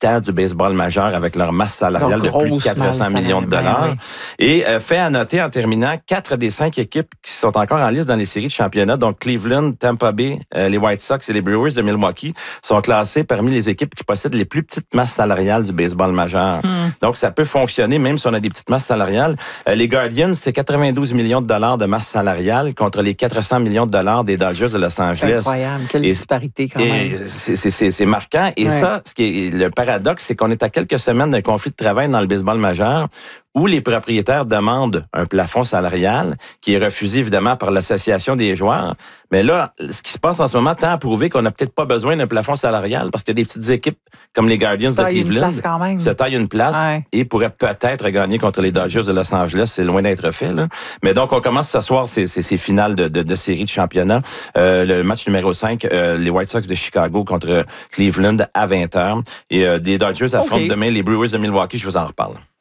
propriétaires du baseball majeur avec leur masse salariale de plus de 400 millions de dollars. Et fait à noter en terminant, 4 des 5 équipes qui sont encore en liste dans les séries de championnat, donc Cleveland, Tampa Bay, les White Sox et les Brewers de Milwaukee, sont classés parmi les équipes qui possèdent les plus petites masses salariales du baseball majeur. Donc, ça peut fonctionner même si on a des petites masses salariales. Les Guardians, c'est 92 millions de dollars de masse salariale contre les 400 millions de dollars des Dodgers de Los Angeles. C'est incroyable. Quelle disparité quand même. C'est marquant. Et ça, ce qui est le paradoxe, c'est qu'on est à quelques semaines d'un conflit de travail dans le baseball majeur où les propriétaires demandent un plafond salarial qui est refusé évidemment par l'association des joueurs. Mais là, ce qui se passe en ce moment tend à prouver qu'on n'a peut-être pas besoin d'un plafond salarial parce que des petites équipes comme les Guardians de Cleveland se taillent une place et pourraient peut-être gagner contre les Dodgers de Los Angeles. C'est loin d'être fait, là. Mais donc, on commence ce soir ces finales de série de championnat. Le match numéro 5, les White Sox de Chicago contre Cleveland à 20h. Et des Dodgers affrontent demain les Brewers de Milwaukee. Je vous en reparle.